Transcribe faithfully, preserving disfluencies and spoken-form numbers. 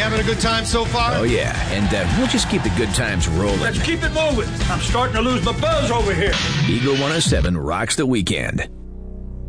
having a good time so far? Oh, yeah. And uh, we'll just keep the good times rolling. Let's keep it moving. I'm starting to lose my buzz over here. Eagle one oh seven rocks the weekend.